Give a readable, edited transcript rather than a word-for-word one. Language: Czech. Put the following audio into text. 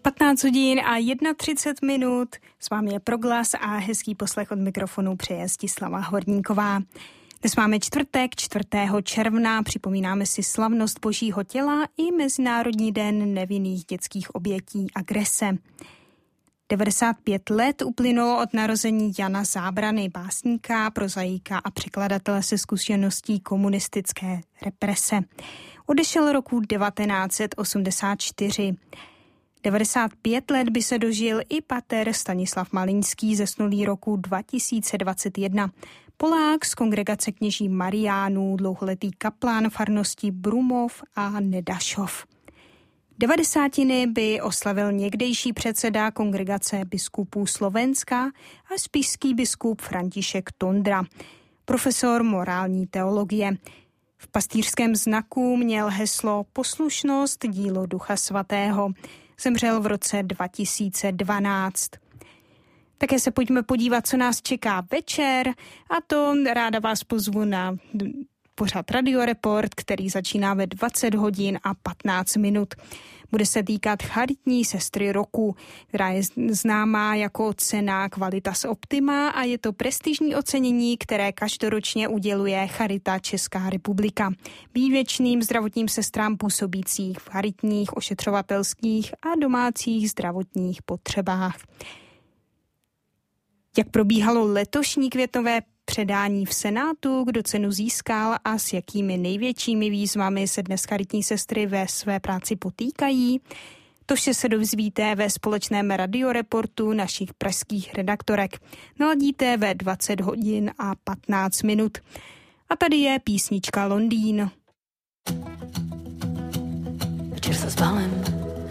15 hodin a 31 minut. S vámi je Proglas a hezký poslech od mikrofonu přeje Stislava Horníková. Dnes máme čtvrtek, 4. června, připomínáme si slavnost Božího těla i Mezinárodní den nevinných dětských obětí agrese. 95 let uplynulo od narození Jana Zábrany, básníka, prozaika a překladatele se zkušeností komunistické represe. Odešel roku 1984. 95 let by se dožil i pater Stanislav Malinský, zesnulý roku 2021. Polák z kongregace kněží Mariánů, dlouholetý kaplan farnosti Brumov a Nedašov. 90. by oslavil někdejší předseda kongregace biskupů Slovenska a spišský biskup František Tondra, profesor morální teologie. V pastýřském znaku měl heslo Poslušnost, dílo Ducha Svatého. Zemřel v roce 2012. Také se pojďme podívat, co nás čeká večer, a to ráda vás pozvu na pořad Radio Report, který začíná ve 20 hodin a 15 minut. Bude se týkat charitní sestry roku, která je známá jako cena Qualitas Optima a je to prestižní ocenění, které každoročně uděluje Charita Česká republika výjimečným zdravotním sestrám působících v charitních, ošetřovatelských a domácích zdravotních potřebách. Jak probíhalo letošní květnové předání v Senátu, kdo cenu získal a s jakými největšími výzvami se dnes charitní sestry ve své práci potýkají? To vše se dozvíte ve společném radioreportu našich pražských redaktorek. Naladíte ve 20 hodin a 15 minut. A tady je písnička Londýn. Večer se s Valem